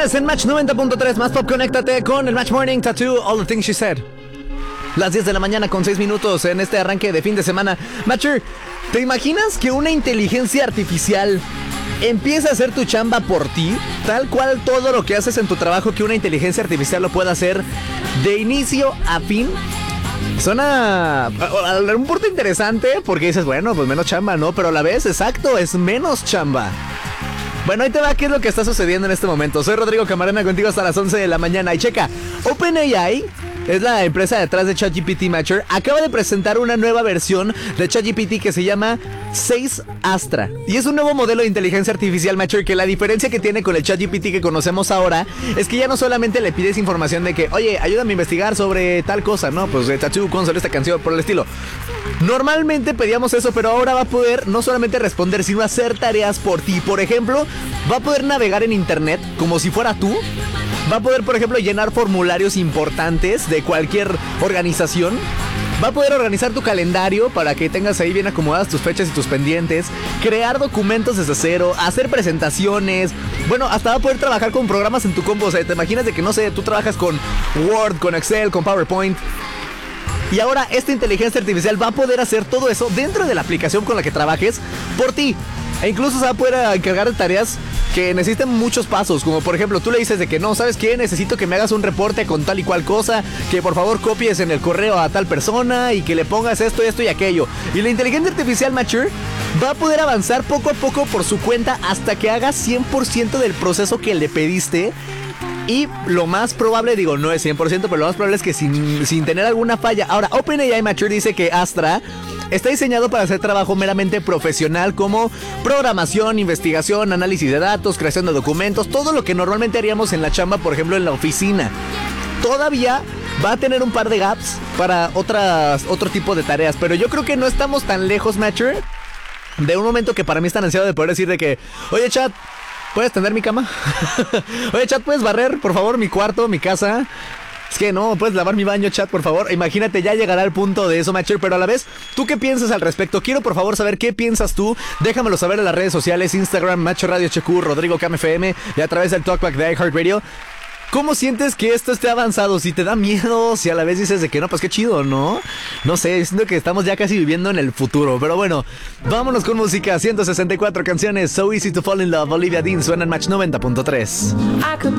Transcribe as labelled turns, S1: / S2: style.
S1: Estás en Match 90.3, más pop, conéctate con el Match Morning Tattoo, All the Things She Said. Las 10 de la mañana con 6 minutos en este arranque de fin de semana. Matcher, ¿te imaginas que una inteligencia artificial empieza a hacer tu chamba por ti? Tal cual todo lo que haces en tu trabajo, que una inteligencia artificial lo pueda hacer de inicio a fin. Suena un punto interesante porque dices, bueno, pues menos chamba, ¿no? Pero a la vez, exacto, es menos chamba. Bueno, ahí te va qué es lo que está sucediendo en este momento. Soy Rodrigo Camarena, contigo hasta las 11 de la mañana. Y checa, OpenAI es la empresa detrás de ChatGPT Matcher. Acaba de presentar una nueva versión de ChatGPT que se llama 6 Astra. Y es un nuevo modelo de inteligencia artificial Matcher, que la diferencia que tiene con el ChatGPT que conocemos ahora es que ya no solamente le pides información de que, oye, ayúdame a investigar sobre tal cosa, ¿no? Pues de Tattoo, Console, esta canción, por el estilo. Normalmente pedíamos eso, pero ahora va a poder no solamente responder, sino hacer tareas por ti. Por ejemplo, va a poder navegar en internet como si fuera tú. Va a poder, por ejemplo, llenar formularios importantes de cualquier organización. Va a poder organizar tu calendario para que tengas ahí bien acomodadas tus fechas y tus pendientes. Crear documentos desde cero. Hacer presentaciones. Bueno, hasta va a poder trabajar con programas en tu compu. O sea, te imaginas de que, no sé, tú trabajas con Word, con Excel, con PowerPoint. Y ahora esta inteligencia artificial va a poder hacer todo eso dentro de la aplicación con la que trabajes por ti. E incluso se va a poder encargar de tareas que necesiten muchos pasos, como por ejemplo tú le dices de que no, ¿sabes qué? Necesito que me hagas un reporte con tal y cual cosa, que por favor copies en el correo a tal persona y que le pongas esto y aquello. Y la inteligencia artificial Matcher va a poder avanzar poco a poco por su cuenta hasta que haga 100% del proceso que le pediste. Y lo más probable, digo, no es 100%, pero lo más probable es que sin tener alguna falla. Ahora, OpenAI Matcher dice que Astra está diseñado para hacer trabajo meramente profesional como programación, investigación, análisis de datos, creación de documentos, todo lo que normalmente haríamos en la chamba, por ejemplo, en la oficina. Todavía va a tener un par de gaps para otro tipo de tareas, pero yo creo que no estamos tan lejos, Matcher, de un momento que para mí es tan ansiado de poder decir de que, oye, chat, ¿puedes tender mi cama? Oye, chat, ¿puedes barrer, por favor, mi cuarto, mi casa? Es que no, ¿puedes lavar mi baño, chat, por favor? Imagínate, ya llegará el punto de eso, Matcher, pero a la vez, ¿tú qué piensas al respecto? Quiero, por favor, saber qué piensas tú. Déjamelo saber en las redes sociales, Instagram, Matcher Radio HQ, Rodrigo Cam FM, y a través del Talkback de iHeartRadio. ¿Cómo sientes que esto esté avanzado? Si te da miedo, si a la vez dices de que no, pues qué chido, ¿no? No sé, siento que estamos ya casi viviendo en el futuro. Pero bueno, vámonos con música. 164 canciones. So Easy to Fall in Love. Olivia Dean suena en Match 90.3.